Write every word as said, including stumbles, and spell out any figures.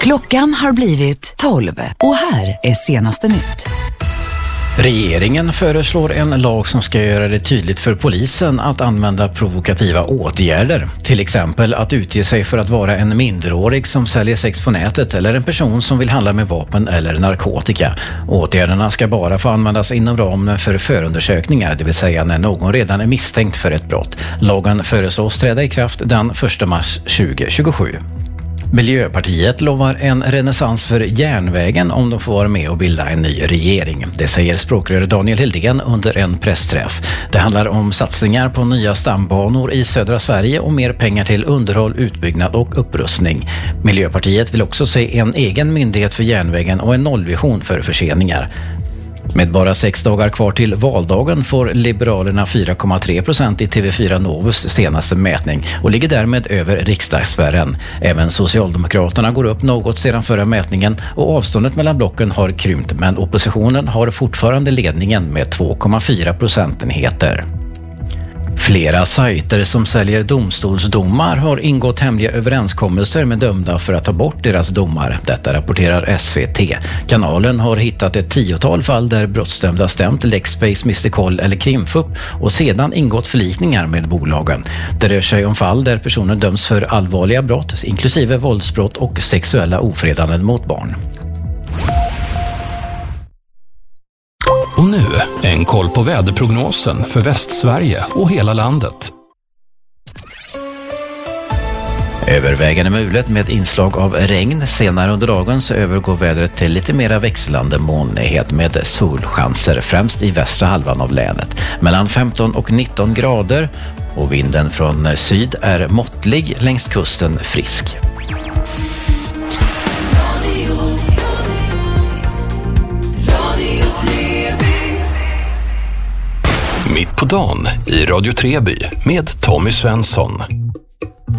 Klockan har blivit tolv och här är senaste nytt. Regeringen föreslår en lag som ska göra det tydligt för polisen att använda provokativa åtgärder. Till exempel att utge sig för att vara en minderårig som säljer sex på nätet eller en person som vill handla med vapen eller narkotika. Åtgärderna ska bara få användas inom ramen för förundersökningar, det vill säga när någon redan är misstänkt för ett brott. Lagen föreslås träda i kraft den första mars tjugohundratjugosju. Miljöpartiet lovar en renässans för järnvägen om de får vara med och bilda en ny regering. Det säger språkrör Daniel Hildén under en pressträff. Det handlar om satsningar på nya stambanor i södra Sverige och mer pengar till underhåll, utbyggnad och upprustning. Miljöpartiet vill också se en egen myndighet för järnvägen och en nollvision för förseningar. Med bara sex dagar kvar till valdagen får Liberalerna fyra komma tre procent i T V fyra Novus senaste mätning och ligger därmed över riksdagsspärren. Även Socialdemokraterna går upp något sedan förra mätningen och avståndet mellan blocken har krympt, men oppositionen har fortfarande ledningen med två komma fyra procentenheter. Flera sajter som säljer domstolsdomar har ingått hemliga överenskommelser med dömda för att ta bort deras domar. Detta rapporterar S V T. Kanalen har hittat ett tiotal fall där brottsdömda stämt Lexbase, Mister Koll eller Krimfupp och sedan ingått förlikningar med bolagen. Det rör sig om fall där personer döms för allvarliga brott, inklusive våldsbrott och sexuella ofredanden mot barn. Och nu, en koll på väderprognosen för Västsverige och hela landet. Övervägande mulet med inslag av regn. Senare under dagen så övergår vädret till lite mera växlande molnighet med solchanser främst i västra halvan av länet. Mellan femton och nitton grader och vinden från syd är måttlig, längs kusten frisk. Mitt på dagen i Radio Treby med Tommy Svensson.